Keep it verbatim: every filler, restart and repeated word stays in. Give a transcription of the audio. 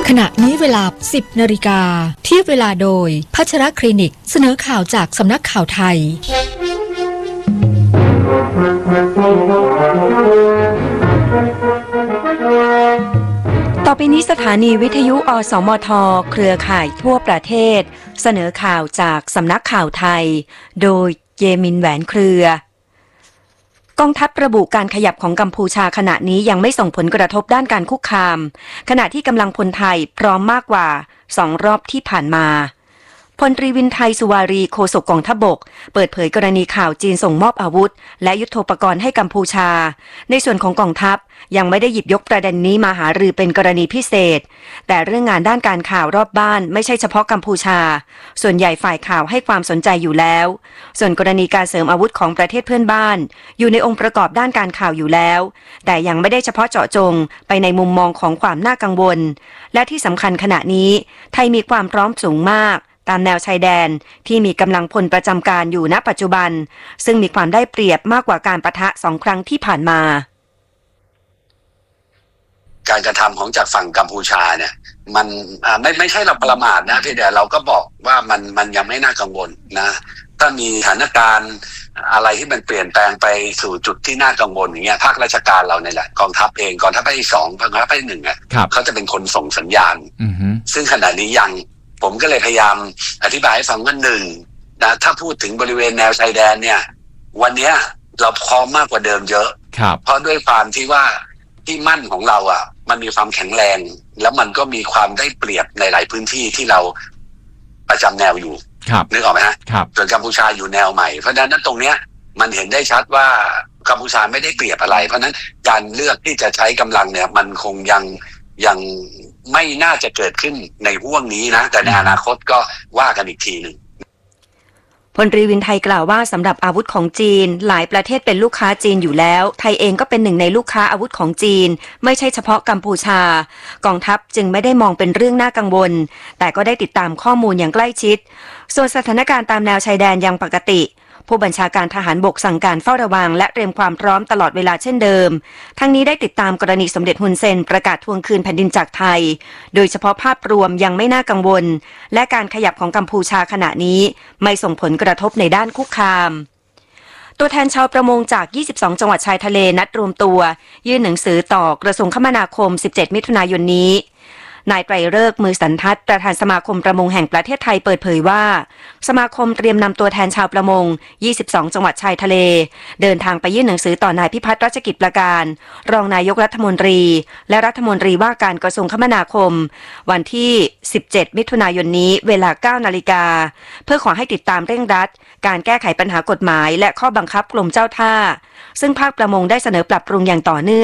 ขณะนี้เวลา สิบ นาฬิกาเทียบเวลาโดยพัชรคลินิกเสนอข่าวจากสำนักข่าวไทยต่อไปนี้สถานีวิทยุอสมทเครือข่ายทั่วประเทศเสนอข่าวจากสำนักข่าวไทยโดยเยมินแหวนเครือกองทัพระบุการขยับของกัมพูชาขณะนี้ยังไม่ส่งผลกระทบด้านการคุกคามขณะที่กำลังพลไทยพร้อมมากกว่าสองรอบที่ผ่านมาพลตรีวินไทยสุวารีโฆษกกองทัพบกเปิดเผยกรณีข่าวจีนส่งมอบอาวุธและยุทโธปกรณ์ให้กัมพูชาในส่วนของกองทัพยังไม่ได้หยิบยกประเด็นนี้มาหารือเป็นกรณีพิเศษแต่เรื่องงานด้านการข่าวรอบบ้านไม่ใช่เฉพาะกัมพูชาส่วนใหญ่ฝ่ายข่าวให้ความสนใจอยู่แล้วส่วนกรณีการเสริมอาวุธของประเทศเพื่อนบ้านอยู่ในองค์ประกอบด้านการข่าวอยู่แล้วแต่ยังไม่ได้เฉพาะเจาะจงไปในมุมมองของความน่ากังวลและที่สำคัญขณะนี้ไทยมีความพร้อมสูงมากตามแนวชายแดนที่มีกำลังพลประจำการอยู่ณปัจจุบันซึ่งมีความได้เปรียบมากกว่าการปะทะสองครั้งที่ผ่านมาการกระทำของจากฝั่งกัมพูชาเนี่ยมันไม่ไม่ใช่เราประมาทนะพี่แต่เราก็บอกว่ามันมันยังไม่น่ากังวลนะถ้ามีสถานการณ์อะไรที่มันเปลี่ยนแปลงไปสู่จุดที่น่ากังวลอย่างเงี้ยภาคราชการเราเนี่ยแหละกองทัพเองกองทัพภาคที่สองกองทัพภาคที่หนึ่งอ่ะเขาจะเป็นคนส่งสัญญาณซึ่งขณะนี้ยังผมก็เลยพยายามอธิบายให้ฟังว่าหนึ่งนะถ้าพูดถึงบริเวณแนวชายแดนเนี่ยวันนี้เราพร้อมมากกว่าเดิมเยอะเพราะด้วยความที่ว่าที่มั่นของเราอ่ะมันมีความแข็งแรงแล้วมันก็มีความได้เปรียบในหลายพื้นที่ที่เราประจำแนวอยู่นึกออกไหมฮะส่วนกัมพูชาอยู่แนวใหม่เพราะฉะนั้นตรงเนี้ยมันเห็นได้ชัดว่ากัมพูชาไม่ได้เปรียบอะไรเพราะฉะนั้นการเลือกที่จะใช้กำลังเนี่ยมันคงยังยังไม่น่าจะเกิดขึ้นในห่วงนี้นะแต่ในอนาคตก็ว่ากันอีกทีหนึ่งพลตรีวินไทยกล่าวว่าสำหรับอาวุธของจีนหลายประเทศเป็นลูกค้าจีนอยู่แล้วไทยเองก็เป็นหนึ่งในลูกค้าอาวุธของจีนไม่ใช่เฉพาะกัมพูชากองทัพจึงไม่ได้มองเป็นเรื่องน่ากังวลแต่ก็ได้ติดตามข้อมูลอย่างใกล้ชิดส่วนสถานการณ์ตามแนวชายแดนยังปกติผู้บัญชาการทหารบกสั่งการเฝ้าระวังและเตรียมความพร้อมตลอดเวลาเช่นเดิมทั้งนี้ได้ติดตามกรณีสมเด็จฮุนเซนประกาศทวงคืนแผ่นดินจากไทยโดยเฉพาะภาพรวมยังไม่น่ากังวลและการขยับของกัมพูชาขณะนี้ไม่ส่งผลกระทบในด้านคุกคามตัวแทนชาวประมงจากยี่สิบสองจังหวัดชายทะเลนัดรวมตัวยื่นหนังสือต่อกระทรวงคมนาคมสิบเจ็ดมิถุนายนนี้นายไตรฤกษ์มือสันทัดประธานสมาคมประมงแห่งประเทศไทยเปิดเผยว่าสมาคมเตรียมนำตัวแทนชาวประมงยี่สิบสองจังหวัดชายทะเลเดินทางไปยื่นหนังสือต่อนายพิพัฒน์รัชกิจประการรองนายกรัฐมนตรีและรัฐมนตรีว่าการกระทรวงคมนาคมวันที่สิบเจ็ดมิถุนายนนี้เวลา เก้านาฬิกาเพื่อขอให้ติดตามเร่งรัดการแก้ไขปัญหากฎหมายและข้อบังคับกรมเจ้าท่าซึ่งภาคประมงได้เสนอปรับปรุงอย่างต่อเนื่อง